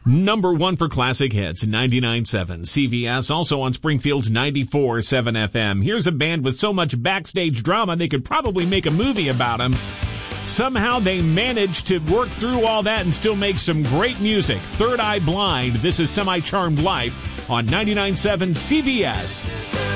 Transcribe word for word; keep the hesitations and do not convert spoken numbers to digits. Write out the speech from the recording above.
Number one for classic hits, ninety-nine point seven C V S, also on Springfield's ninety-four point seven F M. Here's a band with so much backstage drama they could probably make a movie about them. Somehow they managed to work through all that and still make some great music. Third Eye Blind, this is Semi-Charmed Life on ninety-nine point seven C V S.